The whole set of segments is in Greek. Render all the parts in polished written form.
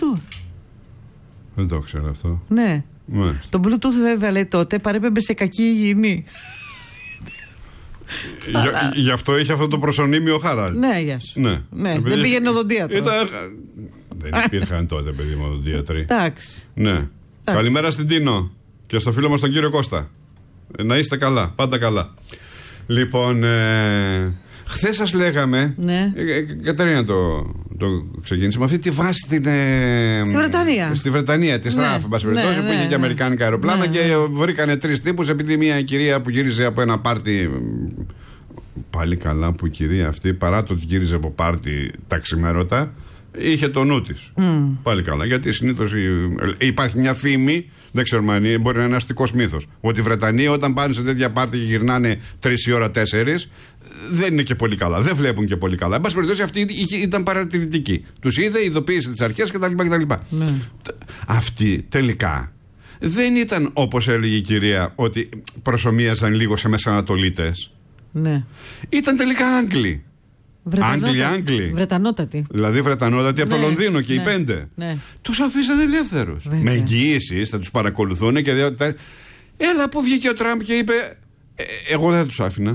Bluetooth. Δεν το ξέρω αυτό. Ναι. Το Bluetooth βέβαια λέει τότε παρέπεμπε σε κακή υγιεινή. Γι' αυτό είχε αυτό το προσωνύμιο Χάραλντ. Ναι, γεια σου. Ναι. Δεν πήγαινε οδοντίατρο. Δεν υπήρχαν τότε, παιδί μου, οδοντίατροι. Εντάξει. Ναι. Καλημέρα στην Τίνο και στο φίλο μας τον κύριο Κώστα. Να είστε καλά, πάντα καλά. Λοιπόν, χθες σας λέγαμε. Ναι. Κατερίνα το ξεκίνησε με αυτή τη βάση στη Βρετανία. Στη Βρετανία, τη ΣΤΡΑΦ, εν πάση περιπτώσει, που είχε και αμερικάνικα αεροπλάνα και βρήκανε 3 τύπους επειδή μια κυρία που γύριζε από ένα πάρτι. Πάλι καλά που η κυρία αυτή, παρά το ότι γύριζε από πάρτι τα ξημέρωτα, είχε το νου της. Πάλι καλά. Γιατί συνήθως υπάρχει μια φήμη, δεν ξέρουμε αν μπορεί να είναι αστικός μύθος, ότι οι Βρετανοί όταν πάνε σε τέτοια πάρτι και γυρνάνε 3 η ώρα, 4, δεν είναι και πολύ καλά. Δεν βλέπουν και πολύ καλά. Εν πάση περιπτώσει, αυτή ήταν παρατηρητική. Τους είδε, ειδοποίησε τις αρχές κτλ. Αυτοί τελικά δεν ήταν, όπως έλεγε η κυρία, ότι προσομοίαζαν λίγο σε Μεσανατολίτες. Ναι. Ήταν τελικά Άγγλοι. Άγγλοι. Βρετανότατοι. Δηλαδή Βρετανότατοι από το Λονδίνο και οι 5. Ναι. Τους αφήσανε ελεύθερους. Με εγγυήσεις, θα τους παρακολουθούν και έλα που βγήκε ο Τραμπ και είπε εγώ δεν τους άφηνα.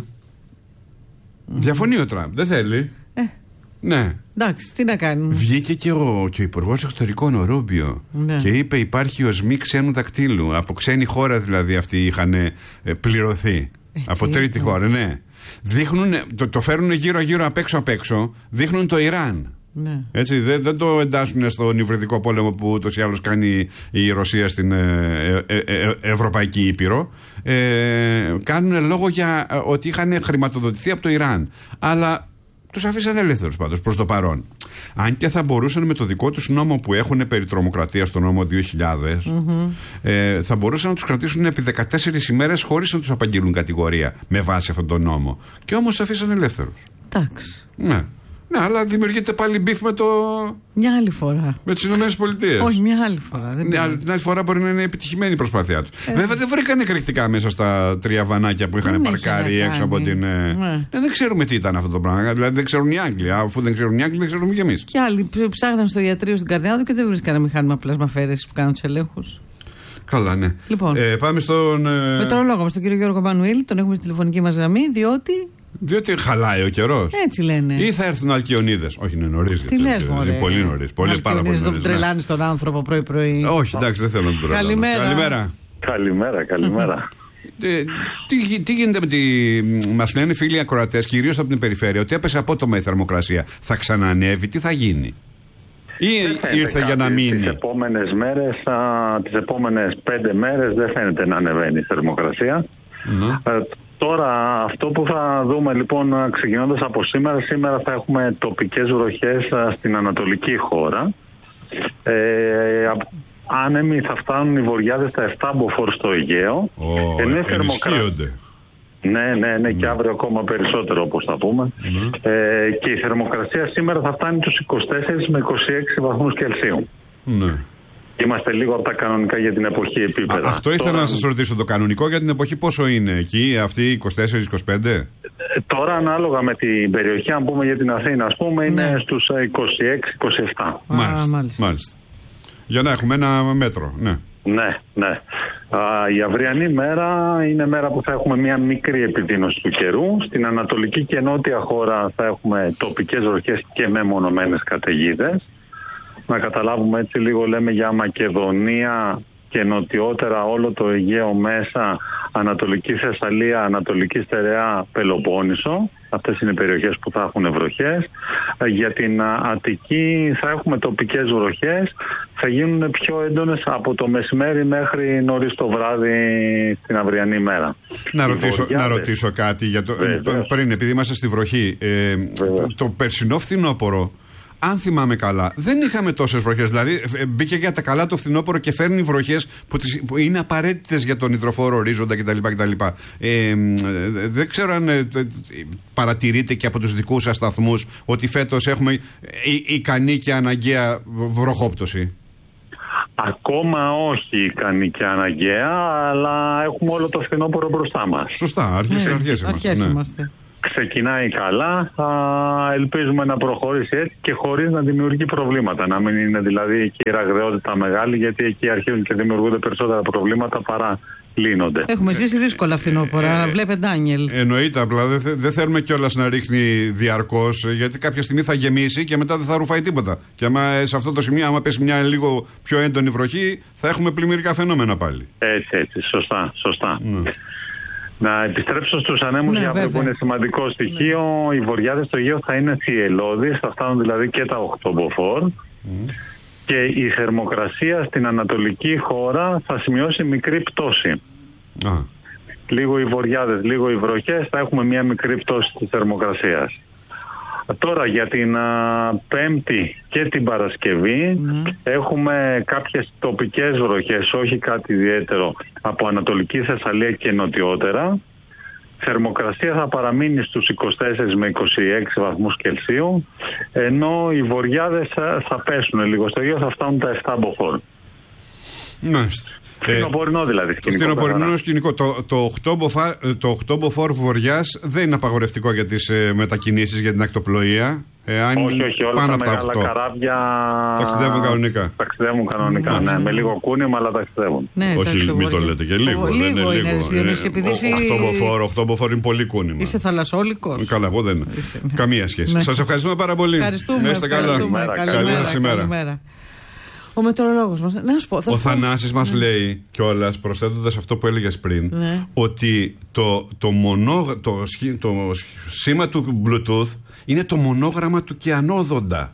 Διαφωνεί ο Τραμπ, δεν θέλει. Ναι. Εντάξει, τι να κάνουμε. Βγήκε και ο Υπουργός Εξωτερικών, ο Ρούμπιο, και είπε υπάρχει οσμή ξένου δακτύλου. Από ξένη χώρα δηλαδή αυτοί είχαν πληρωθεί. Από τρίτη χώρα, ναι. Δείχνουν, το φέρουν γύρω-γύρω απ' έξω, δείχνουν το Ιράν. Ναι. Έτσι, δεν το εντάσσουν στον υβριδικό πόλεμο που ούτως ή άλλως κάνει η Ρωσία στην Ευρωπαϊκή Ήπειρο. Κάνουν λόγο για ότι είχαν χρηματοδοτηθεί από το Ιράν. Αλλά τους αφήσαν ελεύθερους πάντως προς το παρόν. Αν και θα μπορούσαν με το δικό τους νόμο που έχουν περί τρομοκρατίας, το νόμο 2000, θα μπορούσαν να τους κρατήσουν επί 14 ημέρες χωρίς να τους απαγγείλουν κατηγορία με βάση αυτόν τον νόμο. Και όμως αφήσαν ελεύθερους. Εντάξει. Ναι, αλλά δημιουργείται πάλι μπιφ με το. Μια άλλη φορά. Με τις Ηνωμένες Πολιτείες. Όχι, μια άλλη φορά. Την άλλη φορά μπορεί να είναι επιτυχημένη η προσπάθειά του. Βέβαια δεν βρήκαν εκρηκτικά μέσα στα 3 βανάκια που είχαν παρκάρει έξω από την. Δεν ξέρουμε τι ήταν αυτό το πράγμα. Δηλαδή δεν ξέρουν οι Άγγλοι. Αφού δεν ξέρουν οι Άγγλοι, δεν ξέρουμε κι εμείς. Και άλλοι ψάχναν στο ιατρείο στην Καρνιάδο και δεν βρίσκανε μηχάνημα πλασμαφέρεσης που κάνουν τους ελέγχους. Καλά, ναι. Λοιπόν, πάμε στον. Μετρολόγο μας, τον κύριο Γιώργο Μανουήλ, τον έχουμε στη τηλεφωνική μας γραμμή, διότι χαλάει ο καιρός. Έτσι λένε. Ή θα έρθουν Αλκιονίδες. Όχι, είναι νωρίς. Τι λες, μωρέ. Είναι πολύ νωρίς. Πάρα πολύ νωρίς. Τον τρελάνεις τον άνθρωπο πρωί-πρωί. Όχι, εντάξει, δεν θέλω να τον τρελάνω. Καλημέρα. Τι γίνεται με τη. Μας λένε φίλοι ακροατές, κυρίως από την περιφέρεια, ότι έπεσε απότομα η θερμοκρασία. Θα ξανανεύει, τι θα γίνει? Ή ήρθε για να μείνει? Τις επόμενες μέρες, τις επόμενες 5 μέρες δεν φαίνεται να ανεβαίνει η θερμοκρασία. Τώρα αυτό που θα δούμε λοιπόν ξεκινώντας από σήμερα θα έχουμε τοπικές βροχές στην ανατολική χώρα. Άνεμοι θα φτάνουν οι βορειάδες στα 7 μποφόρ στο Αιγαίο. Ενισχύονται. Ναι, και αύριο ακόμα περισσότερο όπως θα πούμε. Και η θερμοκρασία σήμερα θα φτάνει τους 24 με 26 βαθμούς Κελσίου. Ναι. Είμαστε λίγο από τα κανονικά για την εποχή επίπεδα. Αυτό ήθελα να σας ρωτήσω. Το κανονικό για την εποχή πόσο είναι εκεί, αυτή 24-25? Τώρα ανάλογα με την περιοχή, αν πούμε για την Αθήνα, ας πούμε, είναι στους 26-27. Μάλιστα. Για να έχουμε ένα μέτρο, ναι. Ναι. Η αυριανή μέρα είναι μέρα που θα έχουμε μια μικρή επιδείνωση του καιρού. Στην ανατολική και νότια χώρα θα έχουμε τοπικές βροχές και μεμονωμένες καταιγίδες. Να καταλάβουμε έτσι λίγο, λέμε για Μακεδονία και νοτιότερα όλο το Αιγαίο μέσα, Ανατολική Θεσσαλία, Ανατολική Στερεά, Πελοπόννησο. Αυτές είναι οι περιοχές που θα έχουν βροχές. Για την Αττική θα έχουμε τοπικές βροχές. Θα γίνουν πιο έντονες από το μεσημέρι μέχρι νωρίς το βράδυ στην αυριανή μέρα. Να ρωτήσω κάτι για πριν, επειδή είμαστε στη βροχή. Το περσινό φθινόπωρο, αν θυμάμαι καλά, δεν είχαμε τόσες βροχές. Δηλαδή, μπήκε για τα καλά το φθινόπωρο και φέρνει βροχές που είναι απαραίτητες για τον υδροφόρο ορίζοντα κτλ. Δεν ξέρω αν παρατηρείτε και από τους δικούς σας σταθμούς ότι φέτος έχουμε ικανή και αναγκαία βροχόπτωση. Ακόμα όχι ικανή και αναγκαία, αλλά έχουμε όλο το φθινόπωρο μπροστά μας. Σωστά, αρχές είμαστε. ξεκινάει καλά, ελπίζουμε να προχωρήσει έτσι και χωρίς να δημιουργεί προβλήματα. Να μην είναι δηλαδή εκεί η ραγδαιότητα μεγάλη, γιατί εκεί αρχίζουν και δημιουργούνται περισσότερα προβλήματα παρά λύνονται. Έχουμε ζήσει δύσκολα φθινόπωρα. Βλέπε Ντάνιελ. Εννοείται, απλά δεν θέλουμε κιόλας να ρίχνει διαρκώς, γιατί κάποια στιγμή θα γεμίσει και μετά δεν θα ρουφάει τίποτα. Και σε αυτό το σημείο, άμα πέσει μια λίγο πιο έντονη βροχή, θα έχουμε πλημμυρικά φαινόμενα πάλι. Έτσι. Σωστά. Να επιστρέψω στους ανέμους για αύριο, που είναι σημαντικό στοιχείο. Οι βοριάδες στο Αιγαίο θα είναι θυελλώδεις, θα φτάνουν δηλαδή και τα 8 μποφόρ. Και η θερμοκρασία στην ανατολική χώρα θα σημειώσει μικρή πτώση. Λίγο οι βοριάδες, λίγο οι βροχές, θα έχουμε μια μικρή πτώση της θερμοκρασίας. Τώρα για την Πέμπτη και την Παρασκευή έχουμε κάποιες τοπικές βροχές, όχι κάτι ιδιαίτερο, από Ανατολική Θεσσαλία και νοτιότερα. Θερμοκρασία θα παραμείνει στους 24 με 26 βαθμούς Κελσίου, ενώ οι βοριάδες θα πέσουν λίγο στο Αιγαίο, θα φτάνουν τα 7 μποφόρ. Μάλιστα. Φθινοπορεινό δηλαδή σκηνικό. Φθινοπορεινό σκηνικό. Το 8 μποφόρ βοριάς δεν είναι απαγορευτικό για τις μετακινήσεις, για την ακτοπλοεία. Όχι, όλα τα μεγάλα καράβια ταξιδεύουν κανονικά. Ναι, με λίγο κούνημα, αλλά ταξιδεύουν. Ναι, όχι, μην το λέτε και λίγο. Λίγο είναι. 8 μποφόρ είναι πολύ κούνημα. Είσαι θαλασσόλικος. Καλά, εγώ δεν. Καμία σχέση. Σας ευχαριστούμε πάρα πολύ. Να είστε καλά. Καλημέρα. Ο μετεωρολόγος μας. Να σου πω, ο Θανάσης μας λέει κιόλας, προσθέτοντας αυτό που έλεγες πριν, ότι το σήμα του Bluetooth είναι το μονόγραμμα του κεανόδοντα.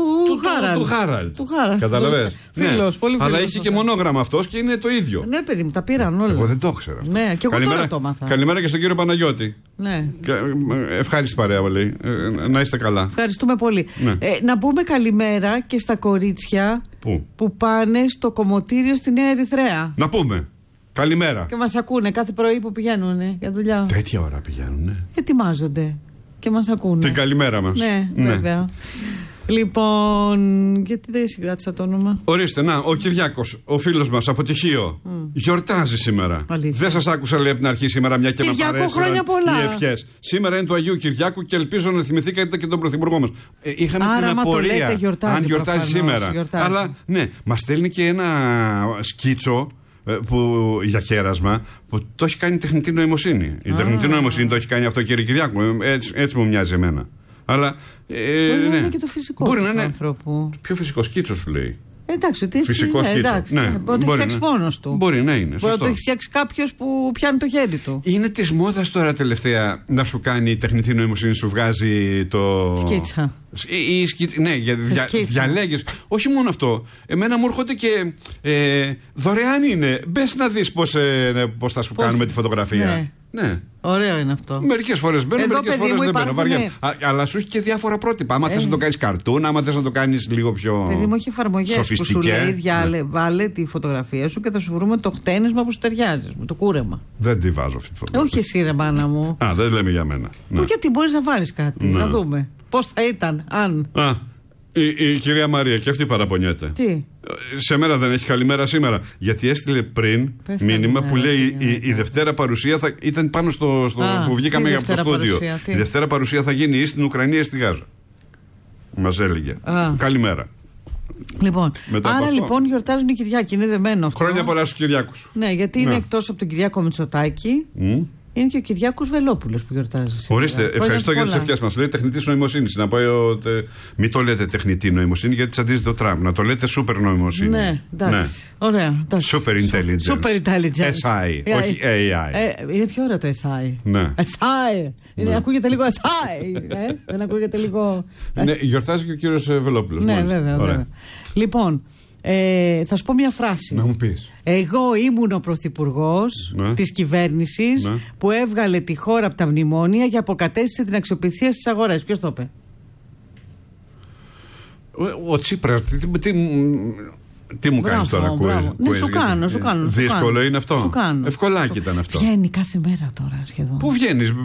Του Χάραλτ. Καταλαβες. Φίλος, πολύ φίλος. Αλλά έχει και μονόγραμμα αυτός και είναι το ίδιο. Ναι, παιδί μου, τα πήραν όλα. Εγώ δεν το ήξερα. Ναι, και εγώ τώρα το μάθα. Καλημέρα και στον κύριο Παναγιώτη. Ναι. Ευχάριστη παρέα, λέει. Να είστε καλά. Ευχαριστούμε πολύ. Ναι. Να πούμε καλημέρα και στα κορίτσια που πάνε στο κομμωτήριο στη Νέα Ερυθρέα. Να πούμε. Καλημέρα. Και μας ακούνε κάθε πρωί που πηγαίνουν για δουλειά. Τέτοια ώρα πηγαίνουν. Ετοιμάζονται και μας ακούνε. Την καλημέρα μας. Ναι, βέβαια. Λοιπόν, γιατί δεν συγκράτησα το όνομα. Ορίστε, ο Κυριάκος, ο φίλος μας από Τυχείο, γιορτάζει σήμερα. Αλήθεια. Δεν σας άκουσα, λέει, από την αρχή σήμερα, μια και Κυριακό, με παρέσυραν χρόνια πολλά. οι ευχές. Σήμερα είναι του Αγίου Κυριακού και ελπίζω να θυμηθήκατε και τον Πρωθυπουργό μας. Είχαμε την απορία αν γιορτάζει σήμερα. Αλλά ναι, μας στέλνει και ένα σκίτσο για χέρασμα που το έχει κάνει η τεχνητή νοημοσύνη. Η τεχνητή νοημοσύνη το έχει κάνει αυτό, κύριε Κυριάκου. Έτσι μου μοιάζει εμένα. Αλλά μπορεί να είναι και το φυσικό μπορεί να είναι ανθρώπου. Πιο φυσικό σκίτσο σου λέει. Εντάξει, ότι φυσικό σκίτσο. Ναι, μπορεί να το έχει φτιάξει μόνος του. Μπορεί να είναι. Μπορεί να το έχει φτιάξει κάποιος που πιάνει το χέρι του. Είναι της μόδας τώρα τελευταία να σου κάνει η τεχνητή νοημοσύνη, σου βγάζει το. Σκίτσα. Ναι, διαλέγεις. Όχι μόνο αυτό. Εμένα μου έρχονται και δωρεάν είναι. Μπες να δεις πώς θα σου κάνουμε τη φωτογραφία. Ναι. Ωραίο είναι αυτό. Μερικές φορές μπαίνω, μερικές φορές δεν μπαίνω. Βαριά. Αλλά σου έχει και διάφορα πρότυπα. Άμα θες να το κάνεις καρτούν, άμα θες να το κάνεις λίγο πιο. Παιδί μου, έχει εφαρμογές που σου λέει βάλε τη φωτογραφία σου και θα σου βρούμε το χτένισμα που σου ταιριάζει. Με το κούρεμα. Δεν τη βάζω αυτή τη φωτογραφία. Όχι εσύ, ρε μάνα μου. Δεν λέμε για μένα. Γιατί μπορείς να βάλεις κάτι. Να δούμε. Πώς θα ήταν, αν. Η κυρία Μαρία και αυτή παραπονιέται. Τι? Σε μέρα δεν έχει καλημέρα σήμερα. Γιατί έστειλε πριν μήνυμα που λέει η Δευτέρα παρουσία ήταν πάνω στο που βγήκαμε από το στούντιο. Η Δευτέρα παρουσία θα γίνει ή στην Ουκρανία ή στη Γάζα. Μας έλεγε. Καλημέρα. Λοιπόν, άρα λοιπόν γιορτάζουν οι Κυριάκοι. Είναι δεμένο αυτό. Χρόνια πολλά στους Κυριάκους. Ναι, γιατί είναι εκτός από τον Κυριάκο Μητσοτάκη. Είναι και ο Κυριάκος Βελόπουλος που γιορτάζει σήμερα. Ορίστε, ευχαριστώ για τις ευχές μας. Λέει τεχνητή νοημοσύνη. Να πω ότι μην το λέτε τεχνητή νοημοσύνη γιατί τσαντίζει το Τραμπ. Να το λέτε super νοημοσύνη. Ναι, εντάξει. Ωραία. Super intelligence. Super intelligence. SI, όχι AI. Είναι πιο ωραίο το SI. Ναι. SI. Ακούγεται λίγο SI. Δεν ακούγεται λίγο. Ναι, γιορτάζει και ο κύριος Βελόπουλος. Ναι, βέβαια. Λοιπόν. Θα σου πω μια φράση. Να μου πεις. Εγώ ήμουν ο πρωθυπουργός της κυβέρνησης που έβγαλε τη χώρα από τα μνημόνια και αποκατέστησε την αξιοπιστία στις αγορές. Ποιος το είπε? Ο Τσίπρας. Τι μου κάνεις τώρα, ναι, σου κάνω. Δύσκολο είναι αυτό. Σου κάνω. Ευκολάκι ήταν αυτό. Βγαίνει κάθε μέρα τώρα σχεδόν. Πού βγαίνεις?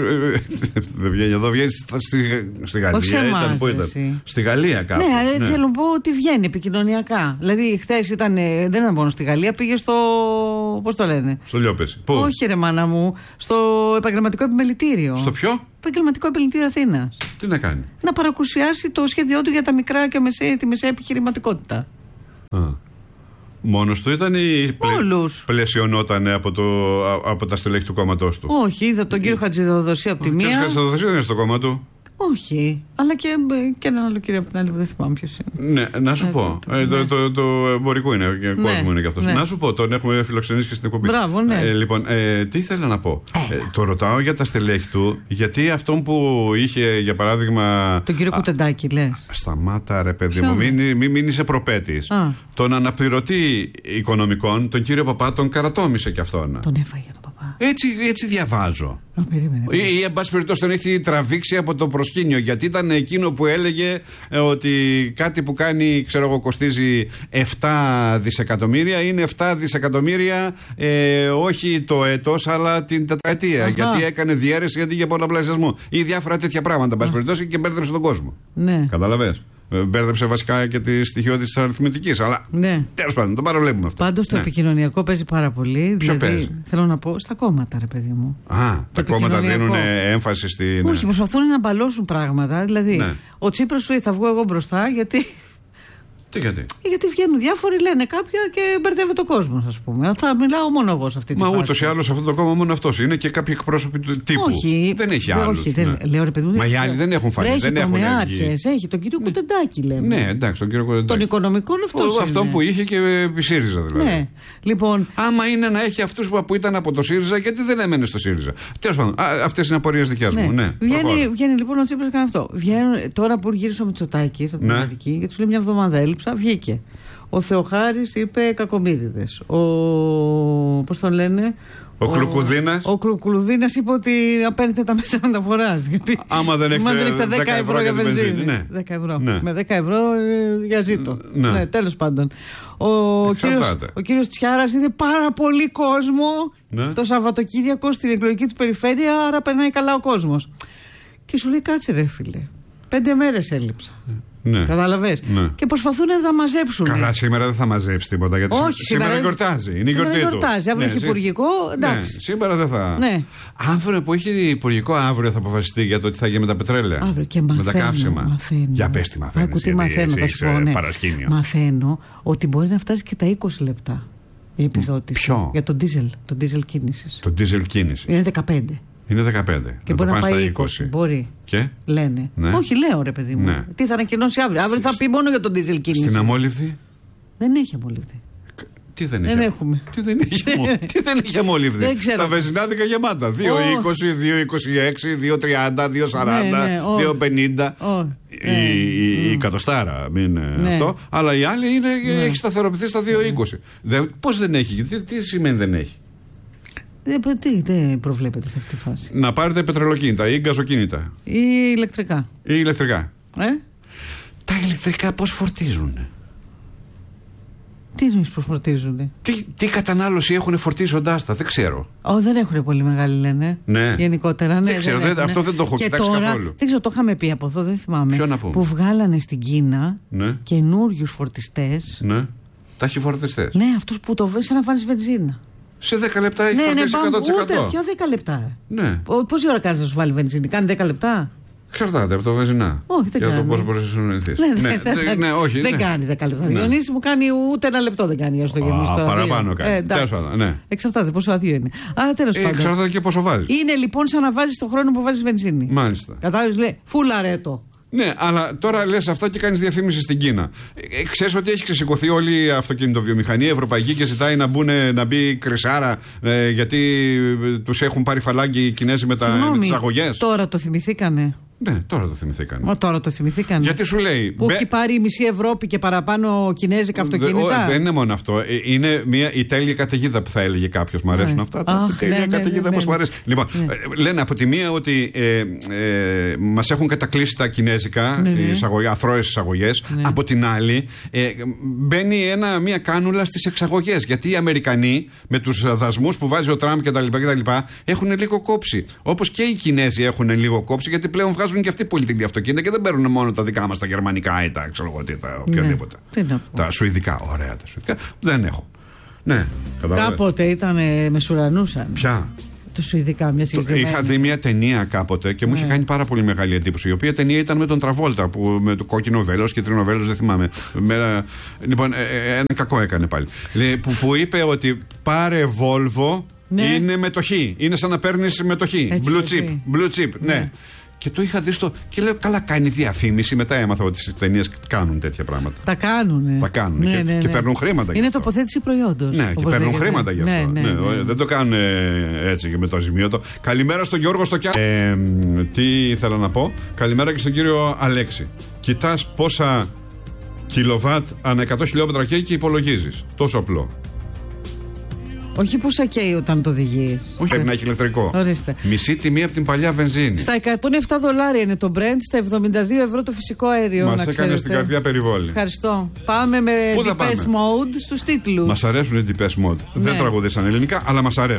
Δεν βγαίνει εδώ, βγαίνεις στη Γαλλία. Όχι ήταν, πού ήταν? Στη Γαλλία κάπου. Ναι, θέλω να πω ότι βγαίνει επικοινωνιακά. Δηλαδή, χθες ήταν. Δεν ήταν μόνο στη Γαλλία, πήγε στο. Πώς το λένε? Στο Λιόπεση. Πού? Όχι, ρε μάνα μου. Στο επαγγελματικό επιμελητήριο. Στο ποιο? Επαγγελματικό επιμελητήριο Αθήνας. Τι να κάνει? Να παρακουσιάσει το σχέδιό του για τα μικρά και τη μεσαία επιχειρηματικότητα. Μόνος του ήταν ή πλαισιωνόταν από τα στελέχη του κόμματός του? Όχι, είδα τον κύριο Χατζηδοδοσή από τη μία. Ο κύριος Χατζηδοδοσή δεν είναι στο κόμμα του? Όχι, αλλά και έναν άλλο κύριο από την άλλη που δεν θυμάμαι ποιος είναι. Ναι, να σου πω. Το εμπορικό είναι, κόσμο είναι κι αυτός. Να σου πω, τον έχουμε φιλοξενήσει και στην εκπομπή. Μπράβο, ναι. Λοιπόν, τι ήθελα να πω. Το ρωτάω για τα στελέχη του, γιατί αυτόν που είχε, για παράδειγμα. Τον κύριο Κουτεντάκη, λες? Σταμάτα, ρε παιδί μου, μην είσαι προπέτης. Τον αναπληρωτή οικονομικών, τον κύριο Παπά, τον καρατόμησε κι αυτόν. Τον έφαγε τον Παπά. Έτσι διαβάζω. Περίμενε. Ή εν πάση περιπτώσει τον έχει τραβήξει από το προσκήνιο, γιατί ήταν εκείνο που έλεγε ότι κάτι που κάνει, ξέρω εγώ, κοστίζει 7 δισεκατομμύρια, είναι 7 δισεκατομμύρια όχι το έτος αλλά την τετραετία. Γιατί έκανε διαίρεση αντί για πολλαπλασιασμό ή διάφορα τέτοια πράγματα, εν πάση περιπτώσει, και μπέρδεψε τον κόσμο. Ναι. Καταλαβες? Μπέρδεψε βασικά και τη στοιχειώδη τη αριθμητική. Αλλά ναι. Τέλος πάντων, το παραβλέπουμε αυτό. Πάντως το επικοινωνιακό παίζει πάρα πολύ. Ποιο δηλαδή, παίζει? Θέλω να πω στα κόμματα, ρε παιδί μου. Τα κόμματα δίνουν έμφαση στην. Όχι, προσπαθούν να μπαλώσουν πράγματα. Δηλαδή, ο Τσίπρας σου λέει θα βγω εγώ μπροστά γιατί. Γιατί βγαίνουν διάφοροι, λένε κάποια και μπερδεύεται ο κόσμος, ας πούμε. Θα μιλάω μόνο εγώ σε αυτή τη φάση. Μα ούτως ή άλλως αυτό το κόμμα μόνο αυτός είναι και κάποιοι εκπρόσωποι του τύπου. Όχι. Δεν έχει άλλους. Όχι, λέω ρε παιδί μου. Μα οι άλλοι δεν έχουν φανεί. Έχει τομεάρχες, έχει τον κύριο Κουτεντάκη, λέμε. Ναι, εντάξει, τον κύριο Κουτεντάκη. Τον οικονομικό αυτός. Αυτό που είχε και επί ΣΥΡΙΖΑ δηλαδή. Ναι. Λοιπόν. Άμα είναι να έχει αυτούς που ήταν από το ΣΥΡΙΖΑ, γιατί δεν έμενε στο ΣΥΡΙΖΑ? Τέλος πάντων, αυτές είναι απορίες δικιάς μου. Βγαίνει λοιπόν ο Τσίπρας κάνει αυτό. Τώρα που γύρισε ο Μητσοτάκης από την Αμερική, γιατί σου λέει μια εβδομάδα έλειψα, βγήκε. Ο Θεοχάρης είπε κακομοίριδες. Πώς τον λένε? Ο Κλουκουδίνας. Ο Κλουκουδίνας είπε ότι απέρνετε τα μέσα μεταφοράς. Άμα δεν έχετε 10 ευρώ για βενζίνη. Ναι. 10 ευρώ. Ναι. Με 10 ευρώ για ζήτο. Ναι, τέλος πάντων. Ο κύριος Τσιάρας είδε πάρα πολύ κόσμο το Σαββατοκύριακο στην εκλογική του περιφέρεια, άρα περνάει καλά ο κόσμος. Και σου λέει κάτσε ρε φίλε, 5 μέρες έλειψα. Ναι. Καταλαβες. Ναι. Και προσπαθούν να τα μαζέψουν. Καλά, σήμερα δεν θα μαζέψει τίποτα. Γιατί σήμερα γιορτάζει. Είναι η γιορτή του. Αύριο έχει υπουργικό. Εντάξει. Ναι, σήμερα δεν θα. Ναι. Αύριο που έχει υπουργικό, αύριο θα αποφασιστεί για το τι θα γίνει με τα πετρέλαια. Αύριο και μαθαίνω, με τα καύσιμα. Για πες τι μαθαίνεις. Τι μαθαίνω, θα σου πω. Ναι. Παρασκήνιο. Μαθαίνω ότι μπορεί να φτάσει και τα 20 λεπτά η επιδότηση. Ποιο? Για τον ντίζελ κίνησης. Το ντίζελ κίνηση. Είναι 15. Είναι 15. Και μπορεί να πάει 20. Μπορεί. Και? Λένε. Ναι. Όχι, λέω ρε παιδί μου. Ναι. Τι θα ανακοινώσει αύριο? Αύριο θα πει μόνο για τον ντίζελ κίνηση. Στην αμόλυβδη. Δεν έχει αμόλυβδη. Τι δεν έχει? Δεν έχουμε. Τι δεν έχει αμόλυβδη? Δεν ξέρω. Τα βενζινάδικα γεμάτα. 2,20, 2,26, 2,30, 2,40, 2,50. Η εκατοστάρα μην αυτό. Αλλά η άλλη έχει σταθεροποιηθεί στα 2,20. Πώς δεν έχει? Τι σημαίνει δεν έχει? Δεν προβλέπεται σε αυτή τη φάση. Να πάρετε πετρελοκίνητα ή γκαζοκίνητα. Ή ηλεκτρικά. Τα ηλεκτρικά πώς φορτίζουν? Τι εννοείς πώς φορτίζουν? Τι κατανάλωση έχουν φορτίζοντάς τα? Δεν ξέρω. Δεν έχουν πολύ μεγάλη, λένε. Ναι. Γενικότερα. Ναι, δεν ξέρω. Αυτό δεν το έχω κοιτάξει καθόλου. Δεν ξέρω, το είχαμε πει από εδώ, δεν θυμάμαι. Ποιο να πούμε? Που βγάλανε στην Κίνα καινούριους φορτιστές. Ναι. Ταχυφορτιστές. Ναι, αυτούς που το σαν να βάλεις βενζίνα. Σε 10 λεπτά έχει φορτίσει 100%. Ούτε πιο 10 λεπτά. Ναι. Πόση ώρα κάνεις να σου βάλει βενζίνη? Κάνει 10 λεπτά. Εξαρτάται από το βενζινά. Όχι, δεν κάνει. Για το πόσο μπορείς να συνεννοηθείς. Δεν κάνει 10 λεπτά. Διονύση μου κάνει ούτε ένα λεπτό δεν κάνει για να το γεμίσει τώρα. Παραπάνω κάνει. Εξαρτάται πόσο άδειο είναι. Άρα τέλος πάντων. Εξαρτάται και πόσο βάζεις. Είναι λοιπόν σαν να βάζεις το χρόνο που βάζεις βενζίνη. Μάλιστα. Κατάλαβες, λέει φουλαρέτο. Ναι, αλλά τώρα λες αυτά και κάνεις διαφήμιση στην Κίνα. Ξέρεις ότι έχει ξεσηκωθεί όλη η αυτοκινητοβιομηχανία ευρωπαϊκή και ζητάει να μπει κρυσάρα γιατί τους έχουν πάρει φαλάγγι οι Κινέζοι με τις αγωγές. Τώρα το θυμηθήκανε. Ναι, τώρα το θυμηθήκαν. Τώρα το θυμηθήκαν. Γιατί σου λέει. Που έχει πάρει η μισή Ευρώπη και παραπάνω κινέζικα αυτοκίνητα. Δεν είναι μόνο αυτό. Είναι η τέλεια καταιγίδα που θα έλεγε κάποιο. Μ' αρέσουν αυτά. Η τέλεια καταιγίδα, πώς μου αρέσει. Λοιπόν, λένε από τη μία ότι μας έχουν κατακλείσει τα κινέζικα, αθρώες εισαγωγές. Από την άλλη, μπαίνει μια κάνουλα στις εξαγωγές. Γιατί οι Αμερικανοί με τους δασμούς που βάζει ο Τραμπ κτλ. Έχουν λίγο κόψει. Όπως και οι Κινέζοι έχουν λίγο κόψει, γιατί πλέον βγάζουν και αυτοί πολυτελή αυτοκίνητα και δεν παίρνουν μόνο τα δικά μας τα γερμανικά ή τα οποιαδήποτε. Τα σουηδικά. Ωραία τα σουηδικά. Δεν έχω. Ναι, κάποτε ήταν μεσουρανούσαν. Ποια? Το σουηδικά, μια συγκεκριμένη. Είχα δει μια ταινία κάποτε και μου είχε κάνει πάρα πολύ μεγάλη εντύπωση. Η οποία ταινία ήταν με τον Τραβόλτα, με το κόκκινο βέλος και τρινό βέλος, δεν θυμάμαι. Λοιπόν, ένα κακό έκανε πάλι. Που είπε ότι πάρε Volvo, είναι μετοχή. Είναι σαν να παίρνεις μετοχή. Blue chip. Ναι. Και το είχα δει και λέω, καλά κάνει διαφήμιση. Μετά έμαθα ότι στις ταινίες κάνουν τέτοια πράγματα. Τα κάνουν. Και παίρνουν χρήματα. Είναι τοποθέτηση προϊόντος. Ναι, και παίρνουν χρήματα γι' αυτό. Δεν το κάνουν έτσι και με το αζημίωτο. Καλημέρα στον Γιώργο Στοκιά. Τι ήθελα να πω. Καλημέρα και στον κύριο Αλέξη. Κοιτάς πόσα κιλοβάτ ανά 100 χιλιόμετρα καίει και υπολογίζεις. Τόσο απλό. Όχι που σε καίει όταν το οδηγείς. Όχι, πρέπει να έχει ηλεκτρικό. Ορίστε. Μισή τιμή από την παλιά βενζίνη. Στα 107 δολάρια είναι το Brent, στα 72 ευρώ το φυσικό αέριο. Μας έκανε στην καρδιά περιβόλη. Ευχαριστώ. Πάμε με Depeche Mode στους τίτλους. Μας αρέσουν οι Depeche Mode. Δεν τραγουδήσαν ελληνικά, αλλά μας αρέσουν.